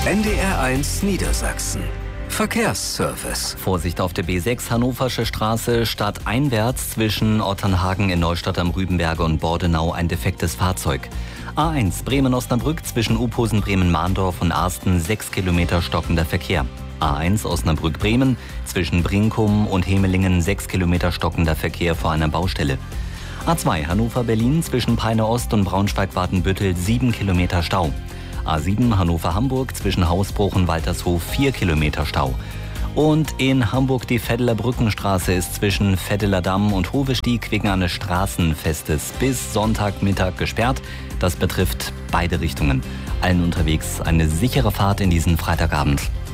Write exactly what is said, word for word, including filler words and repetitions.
N D R eins Niedersachsen. Verkehrsservice. Vorsicht auf der B sechs Hannoversche Straße, stadteinwärts zwischen Otternhagen in Neustadt am Rübenberge und Bordenau ein defektes Fahrzeug. A eins Bremen-Osnabrück zwischen Uphusen, Bremen-Mahndorf und Arsten sechs Kilometer stockender Verkehr. A eins Osnabrück-Bremen zwischen Brinkum und Hemelingen sechs Kilometer stockender Verkehr vor einer Baustelle. A zwei Hannover-Berlin zwischen Peine Ost und Braunschweig-Watenbüttel sieben Kilometer Stau. A sieben Hannover-Hamburg zwischen Hausbruch und Waltershof vier Kilometer Stau. Und in Hamburg die Veddeler Brückenstraße ist zwischen Veddeler Damm und Hovestieg wegen eines Straßenfestes bis Sonntagmittag gesperrt. Das betrifft beide Richtungen. Allen unterwegs eine sichere Fahrt in diesen Freitagabend.